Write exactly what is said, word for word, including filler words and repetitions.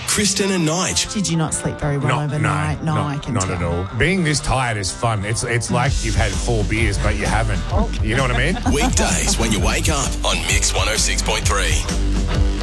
Kristen and Nige. Did you not sleep very well Not, overnight? no, No, not, I can not tell. at all. Being this tired is fun. It's it's like you've had four beers, but you haven't. You know what I mean? Weekdays when you wake up on Mix one oh six point three.